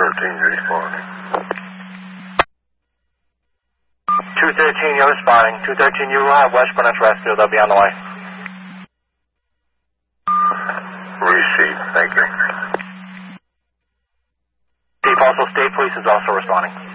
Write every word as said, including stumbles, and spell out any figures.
thirteen responding. two thirteen, you're responding. two thirteen, you will have Westbourne at Rescue. They'll be on the way. Receipt, thank you. Chief, also State Police is also responding.